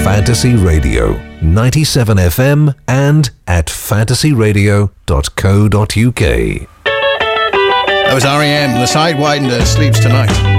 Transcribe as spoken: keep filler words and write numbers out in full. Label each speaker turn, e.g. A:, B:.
A: Fantasy Radio, ninety-seven F M and at fantasy radio dot co dot uk.
B: That was R E M, The Sidewinder Sleeps Tonight.